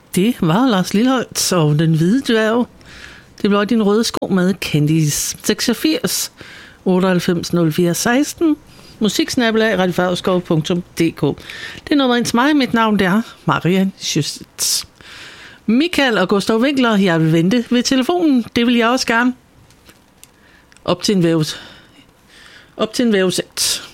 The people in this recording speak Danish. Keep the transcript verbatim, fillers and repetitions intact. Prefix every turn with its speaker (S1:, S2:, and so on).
S1: Det var Lars Lilholt og Den Hvide Dværg. Det blev din røde sko med Candice. seksogfirs otteoghalvfems nul fire seksten. Musiksnabelag radiofarskov punktum d k. Det er nummer ind til mig. Mit navn det er Marian Schütz. Michael og Gustav Winkler, jeg vil vente ved telefonen. Det vil jeg også gerne. Op til en vævs. Op til en vævsæt.